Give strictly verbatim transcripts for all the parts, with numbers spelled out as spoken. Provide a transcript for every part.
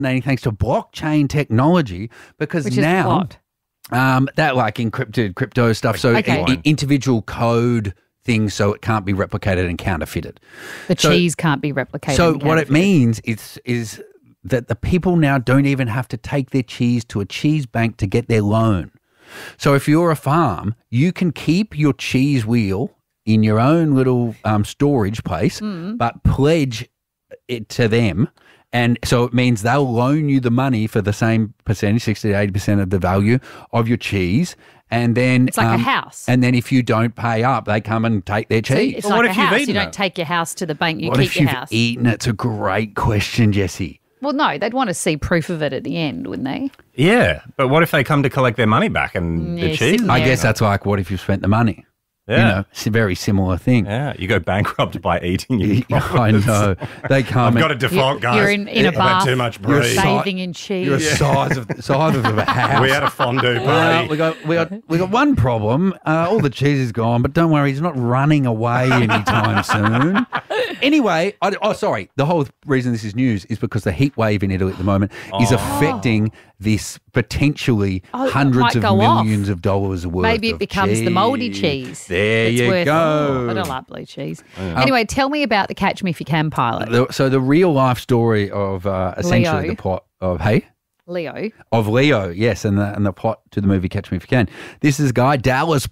fascinating thanks to blockchain technology because Which now is what? Um, that like encrypted crypto stuff. So Okay. i- i- individual code things so it can't be replicated and counterfeited. The So- cheese can't be replicated. So and what it counterfeited. means is is that the people now don't even have to take their cheese to a cheese bank to get their loan. So if you're a farm, you can keep your cheese wheel in your own little um, storage place, Mm. but pledge it to them. And so it means they'll loan you the money for the same percentage, sixty to eighty percent of the value of your cheese. And then It's like a um, house. And then if you don't pay up, they come and take their So cheese. it's Well, what like if a you've house. You eaten don't it? take your house to the bank. You What keep if your you've house. eaten? It's a great question, Jesse. Well, no, they'd want to see proof of it at the end, wouldn't they? Yeah, but what if they come to collect their money back and Yeah, the cheese? sitting I Yeah. guess that's like, what if you spent the money? Yeah. You know, it's a very similar thing. Yeah, you go bankrupt by eating your I know. They come. I've got a and- default, guys. You're in, in a I've had bath, too much You're a breeze. si- bathing in cheese. You're the size of the size of a house. We had a fondue Uh, party. we got we got we got one problem. Uh, all the cheese is gone, but don't worry, he's not running away anytime soon. Anyway, I, oh sorry. The whole reason this is news is because the heat wave in Italy at the moment is affecting this potentially Oh, it hundreds might of go off. millions of dollars worth. Maybe it of becomes the mouldy cheese. cheese. There It's you worth- go. I don't like blue cheese. Anyway, tell me about the Catch Me If You Can pilot. The- so the real life story of uh, essentially Leo. the plot of hey. Leo. Of Leo, yes, and the and the plot to the movie Catch Me If You Can. This is a guy, Dallas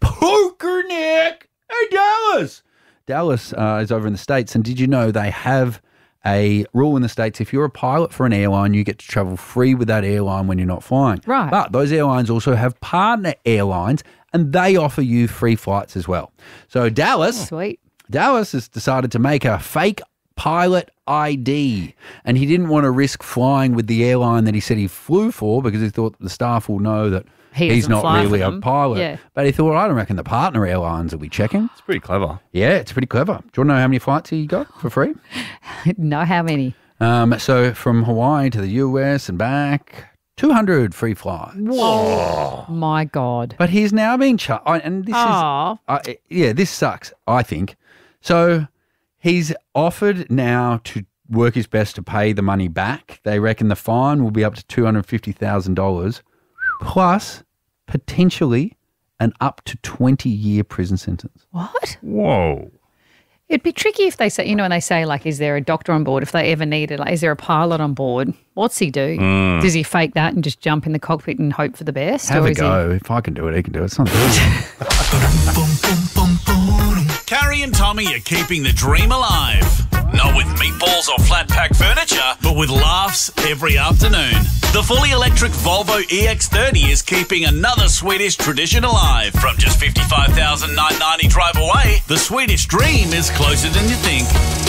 Pokernick. Hey, Dallas. Dallas uh, is over in the States, and did you know they have a rule in the States? If you're a pilot for an airline, you get to travel free with that airline when you're not flying. Right. But those airlines also have partner airlines, and they offer you free flights as well. So Dallas, Sweet. Dallas has decided to make a fake pilot I D, and he didn't want to risk flying with the airline that he said he flew for because he thought the staff will know that He he's doesn't not fly for really a them. pilot. Yeah. But he thought, I don't reckon the partner airlines will be checking. It's pretty clever. Yeah, it's pretty clever. Do you want to know how many flights he got for free? Know how many? Um, so from Hawaii to the U S and back, two hundred free flights. Oh, my God. But he's now being charged, and this Aw. is, uh, yeah, this sucks, I think. So he's offered now to work his best to pay the money back. They reckon the fine will be up to two hundred fifty thousand dollars plus potentially an up to twenty-year prison sentence. What? Whoa. It'd be tricky if they say, you know, when they say, like, is there a doctor on board? If they ever need it, like, is there a pilot on board? What's he do? Mm. Does he fake that and just jump in the cockpit and hope for the best? Have or a is go. If I can do it, he can do it. It's not good. Carrie and Tommy are keeping the dream alive. Not with meatballs or flat pack furniture, but with laughs every afternoon. The fully electric Volvo E X thirty is keeping another Swedish tradition alive. From just fifty-five thousand nine hundred ninety drive away, the Swedish dream is closer than you think.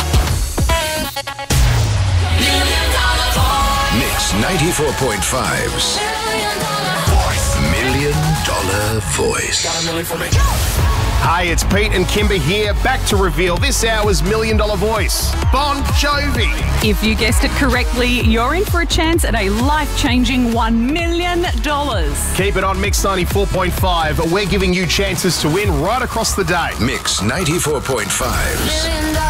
Mix ninety-four point five's Million Dollar Voice. Hey, it's Pete and Kimber here, back to reveal this hour's Million Dollar Voice. Bon Jovi. If you guessed it correctly, you're in for a chance at a life-changing one million dollars. Keep it on Mix ninety-four point five. We're giving you chances to win right across the day. Mix ninety-four point five's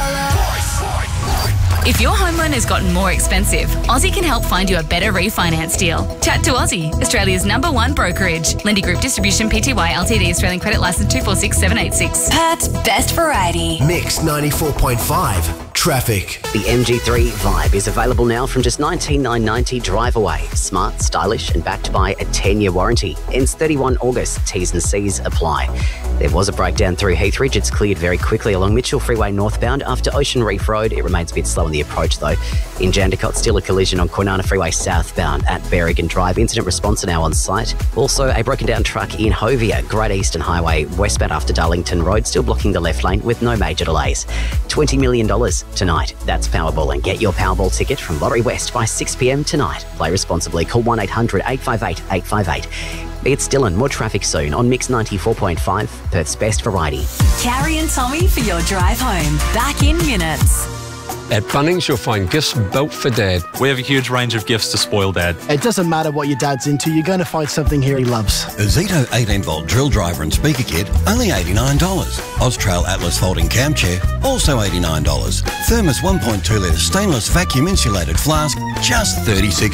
If your home loan has gotten more expensive, Aussie can help find you a better refinance deal. Chat to Aussie, Australia's number one brokerage. Lendy Group Distribution Pty Ltd, Australian Credit Licence two four six seven eight six. Perth's best variety. Mix ninety-four point five. Traffic. The M G three Vibe is available now from just nineteen thousand nine hundred ninety drive away. Smart, stylish and backed by a ten-year warranty. Ends thirty-first August. T's and C's apply. There was a breakdown through Heathridge. It's cleared very quickly along Mitchell Freeway northbound after Ocean Reef Road. It remains a bit slow on the approach though. In Jandakot, still a collision on Kwinana Freeway southbound at Berrigan Drive. Incident response are now on site. Also a broken down truck in Hovia, Great Eastern Highway westbound after Darlington Road, still blocking the left lane with no major delays. twenty million dollars tonight. That's Powerball, and get your Powerball ticket from Lottery West by six p m tonight. Play responsibly. Call one eight hundred eight five eight eight five eight. It's Dylan. More traffic soon on Mix ninety-four point five, Perth's best variety. Carrie and Tommy for your drive home. Back in minutes. At Bunnings, you'll find gifts built for Dad. We have a huge range of gifts to spoil Dad. It doesn't matter what your dad's into, you're going to find something here he loves. A Zito eighteen volt drill driver and speaker kit, only eighty-nine dollars. Austrail Atlas folding cam chair, also eighty-nine dollars. Thermos one point two litre stainless vacuum insulated flask, just thirty-six